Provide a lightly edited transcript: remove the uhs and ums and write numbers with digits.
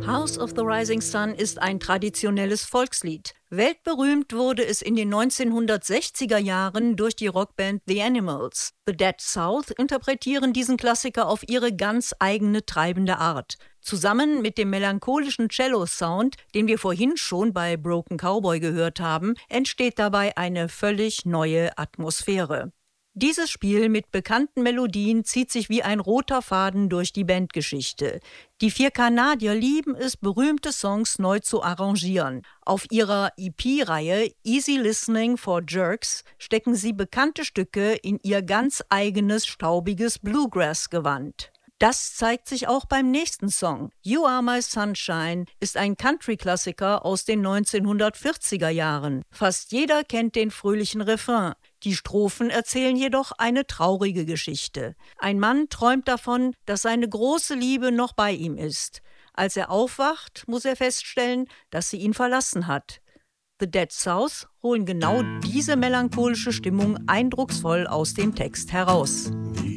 House of the Rising Sun ist ein traditionelles Volkslied. Weltberühmt wurde es in den 1960er Jahren durch die Rockband The Animals. The Dead South interpretieren diesen Klassiker auf ihre ganz eigene treibende Art. Zusammen mit dem melancholischen Cello-Sound, den wir vorhin schon bei Broken Cowboy gehört haben, entsteht dabei eine völlig neue Atmosphäre. Dieses Spiel mit bekannten Melodien zieht sich wie ein roter Faden durch die Bandgeschichte. Die 4 Kanadier lieben es, berühmte Songs neu zu arrangieren. Auf ihrer EP-Reihe Easy Listening for Jerks stecken sie bekannte Stücke in ihr ganz eigenes, staubiges Bluegrass-Gewand. Das zeigt sich auch beim nächsten Song. You Are My Sunshine ist ein Country-Klassiker aus den 1940er Jahren. Fast jeder kennt den fröhlichen Refrain. Die Strophen erzählen jedoch eine traurige Geschichte. Ein Mann träumt davon, dass seine große Liebe noch bei ihm ist. Als er aufwacht, muss er feststellen, dass sie ihn verlassen hat. The Dead South holen genau diese melancholische Stimmung eindrucksvoll aus dem Text heraus.